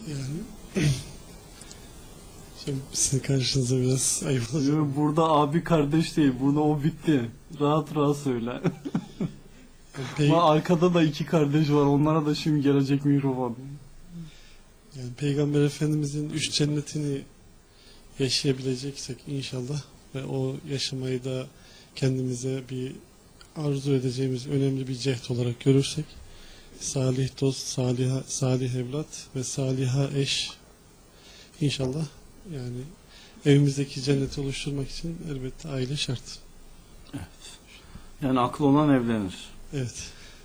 Yani şimdi sizin karşınıza biraz ayıp olacak. Burada abi kardeş değil. Burada o bitti. Rahat rahat söyle. Ama arkada da iki kardeş var. Onlara da şimdi gelecek mikrofon. Yani Peygamber Efendimizin 3 cennetini yaşayabileceksek inşallah ve o yaşamayı da kendimize bir arzu edeceğimiz önemli bir cehd olarak görürsek, salih dost, salih evlat ve saliha eş inşallah, yani evimizdeki cenneti oluşturmak için elbette aile şart. Evet. Yani aklı olan evlenir. Evet.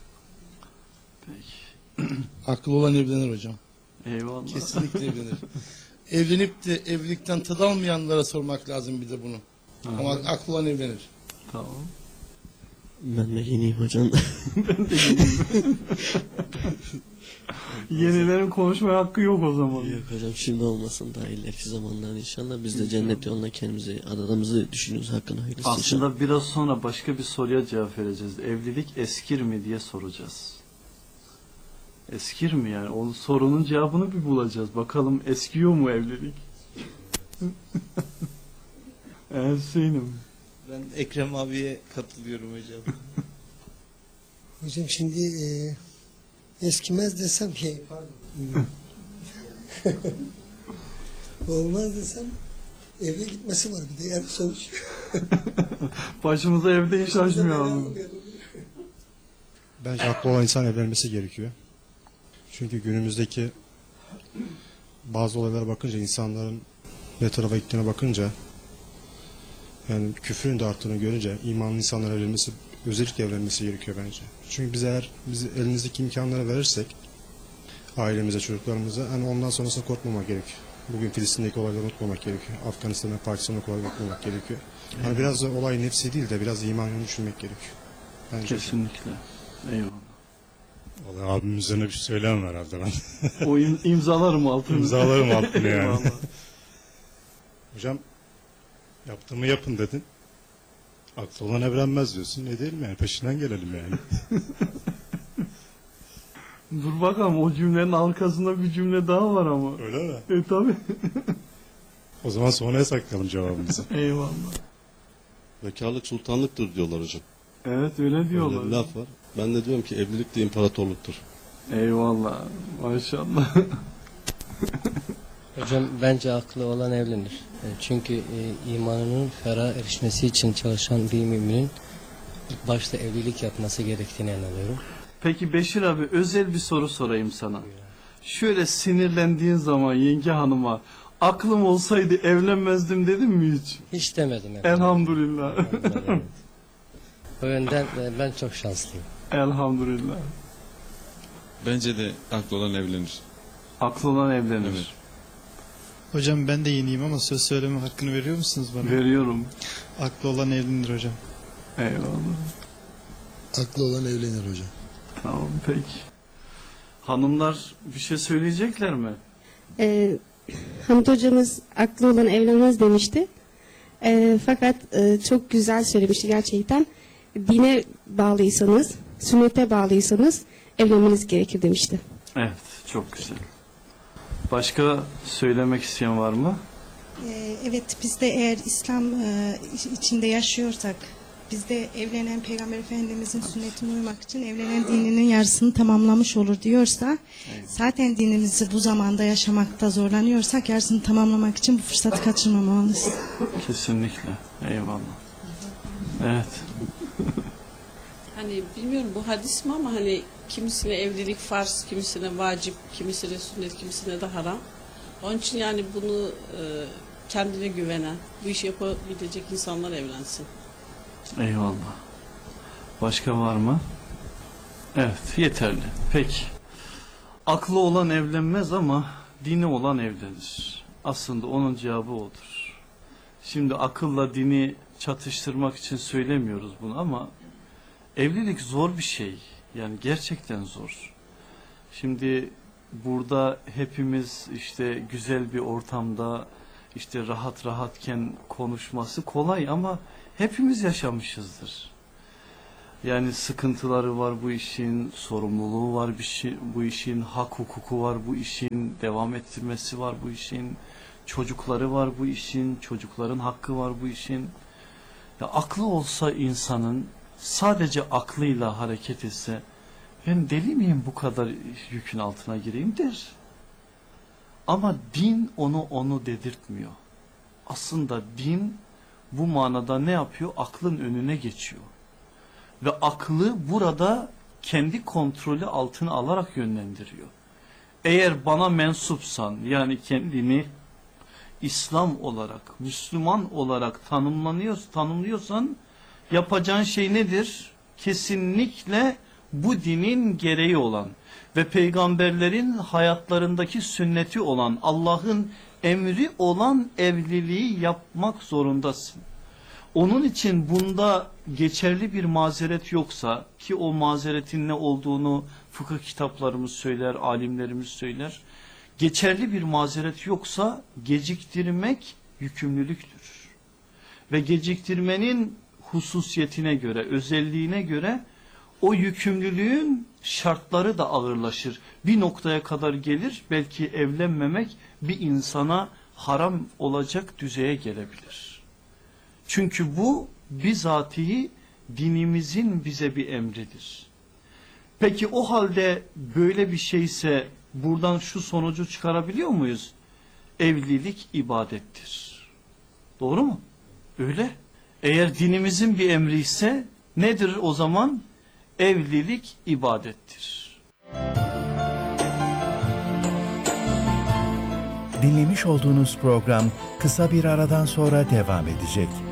Peki. Akıllı olan evlenir hocam. Eyvallah. Kesinlikle evlenir. Evlenip de evlilikten tad almayanlara sormak lazım bir de bunu. Ama akıllı olan evlenir. Tamam. Ben de yeniyim hocam. Ben de yeniyim. Yenilerin konuşmaya hakkı yok o zaman. Yok hocam, şimdi olmasın daha ileriki zamanlar inşallah. Biz de cennet yoluna kendimizi adadığımızı düşünüyoruz, hakkında hayırlısı inşallah. Aslında biraz sonra başka bir soruya cevap vereceğiz. Evlilik eskir mi diye soracağız. Eskir mi yani? O sorunun cevabını bir bulacağız. Bakalım eskiyor mu evlilik? Hüseyin'im. Ben Ekrem abiye katılıyorum hocam. Hocam şimdi eskimez desem pardon. Olmaz desem eve gitmesi var bir de yani sonuç. Başımıza evde hiç açmıyor abi. Bence haklı olan insan evlenmesi gerekiyor. Çünkü günümüzdeki bazı olaylara bakınca, insanların ne tarafa gittiğine bakınca, yani küfrün de arttığını görünce imanlı insanlar evlenmesi, özellikle evlenmesi gerekiyor bence. Çünkü biz elinizdeki imkanları verirsek ailemize, çocuklarımıza, hani ondan sonrasında korkmamak gerekiyor. Bugün Filistin'deki olayları unutmamak gerekiyor. Afganistan'da, Pakistan'daki olayları unutmamak gerekiyor. Yani biraz da olay nefsi değil de biraz imanını düşünmek gerekiyor. Bence Kesinlikle. Eyvallah. Vallahi abimin üzerine bir şey söyleyemem herhalde ben. O imzalarım altını. İmzalarım altını yani. Eyvallah. Hocam yaptığımı yapın dedin. Aklı olan evlenmez diyorsun. Ne diyelim yani, peşinden gelelim yani. Dur bakalım, o cümlenin arkasında bir cümle daha var ama. Öyle mi? Tabii. O zaman sonraya saklayalım cevabımızı. Eyvallah. Bekarlık sultanlıktır diyorlar hocam. Evet, öyle diyorlar. Öyle bir laf var. Ben de diyorum ki evlilik de imparatorluktur. Eyvallah. Maşallah. Hocam bence aklı olan evlenir. Çünkü imanının ferah erişmesi için çalışan bir müminin ilk başta evlilik yapması gerektiğine inanıyorum. Peki Beşir abi, özel bir soru sorayım sana. Şöyle sinirlendiğin zaman yenge hanıma aklım olsaydı evlenmezdim dedin mi hiç? Hiç demedim efendim. Elhamdülillah. O yönden ben çok şanslıyım. Elhamdülillah. Bence de aklı olan evlenir. Aklı olan evlenir. Evet. Hocam ben de yeniyim ama söz söyleme hakkını veriyor musunuz bana? Veriyorum. Aklı olan evlenir hocam. Eyvallah. Aklı olan evlenir hocam. Tamam, peki. Hanımlar bir şey söyleyecekler mi? Hamit hocamız aklı olan evlenmez demişti. Fakat çok güzel söylemişti gerçekten. Dine bağlıysanız, sünnete bağlıysanız evlenmeniz gerekir demişti. Evet, çok güzel. Başka söylemek isteyen var mı? Evet, biz de eğer İslam içinde yaşıyorsak, biz de evlenen Peygamber Efendimizin sünnetine uymak için evlenen dininin yarısını tamamlamış olur diyorsa, evet, zaten dinimizi bu zamanda yaşamakta zorlanıyorsak yarısını tamamlamak için bu fırsatı kaçırmamalıyız. Kesinlikle. Eyvallah. Evet. Hani bilmiyorum bu hadis mi ama hani kimisine evlilik farz, kimisine vacip, kimisine sünnet, kimisine de haram. Onun için yani bunu kendine güvenen, bu işi yapabilecek insanlar evlensin. Eyvallah. Başka var mı? Evet, yeterli. Peki. Aklı olan evlenmez ama dini olan evlenir. Aslında onun cevabı odur. Şimdi akılla dini çatıştırmak için söylemiyoruz bunu ama evlilik zor bir şey. Yani gerçekten zor. Şimdi burada hepimiz işte güzel bir ortamda işte rahat rahatken konuşması kolay ama hepimiz yaşamışızdır. Yani sıkıntıları var bu işin, sorumluluğu var bu işin, hak hukuku var bu işin, devam ettirmesi var bu işin, çocukları var bu işin, çocukların hakkı var bu işin. Ya aklı olsa insanın, sadece aklıyla hareket etse, ben deli miyim bu kadar yükün altına gireyim der. Ama din onu dedirtmiyor. Aslında din bu manada ne yapıyor? Aklın önüne geçiyor. Ve aklı burada kendi kontrolü altına alarak yönlendiriyor. Eğer bana mensupsan, yani kendini İslam olarak, Müslüman olarak tanımlıyorsan yapacağın şey nedir? Kesinlikle bu dinin gereği olan ve peygamberlerin hayatlarındaki sünneti olan, Allah'ın emri olan evliliği yapmak zorundasın. Onun için bunda geçerli bir mazeret yoksa, ki o mazeretin ne olduğunu fıkıh kitaplarımız söyler, alimlerimiz söyler. Geçerli bir mazeret yoksa geciktirmek yükümlülüktür. Ve geciktirmenin hususiyetine göre, özelliğine göre o yükümlülüğün şartları da ağırlaşır. Bir noktaya kadar gelir, belki evlenmemek bir insana haram olacak düzeye gelebilir. Çünkü bu bizatihi dinimizin bize bir emridir. Peki o halde böyle bir şeyse buradan şu sonucu çıkarabiliyor muyuz? Evlilik ibadettir. Doğru mu? Öyle. Eğer dinimizin bir emri ise nedir o zaman? Evlilik ibadettir. Dinlemiş olduğunuz program kısa bir aradan sonra devam edecek.